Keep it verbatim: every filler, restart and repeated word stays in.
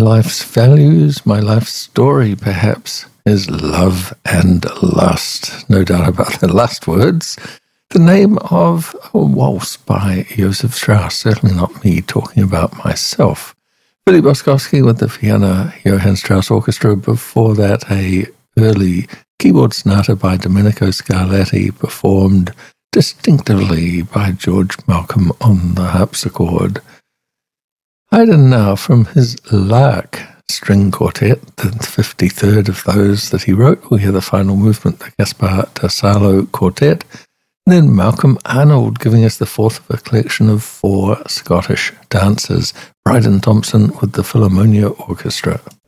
life's values, my life's story, perhaps, is love and lust. No doubt about the last words. The name of a waltz by Josef Strauss, certainly not me talking about myself. Billy Boskovsky with the Vienna Johann Strauss Orchestra. Before that, a early keyboard sonata by Domenico Scarlatti, performed distinctively by George Malcolm on the harpsichord. Haydn now from his Lark string quartet, the fifty-third of those that he wrote. We'll hear the final movement, the Gaspar da Salo Quartet. And then Malcolm Arnold giving us the fourth of a collection of four Scottish dancers, Bryden Thompson with the Philharmonia Orchestra.